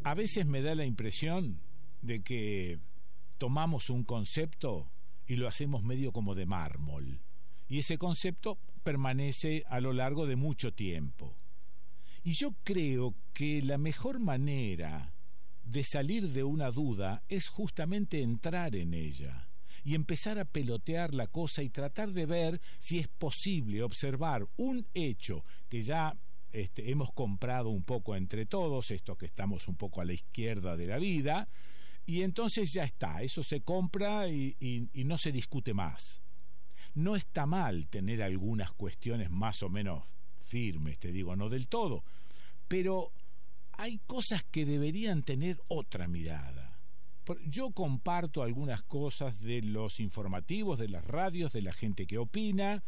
A veces me da la impresión de que tomamos un concepto y lo hacemos medio como de mármol, y ese concepto permanece a lo largo de mucho tiempo. Y yo creo que la mejor manera de salir de una duda es justamente entrar en ella y empezar a pelotear la cosa y tratar de ver si es posible observar un hecho que ya hemos comprado un poco entre todos, estos que estamos un poco a la izquierda de la vida, y entonces ya está, eso se compra y no se discute más. No está mal tener algunas cuestiones más o menos firmes, te digo, no del todo, pero hay cosas que deberían tener otra mirada. Yo comparto algunas cosas de los informativos, de las radios, de la gente que opina,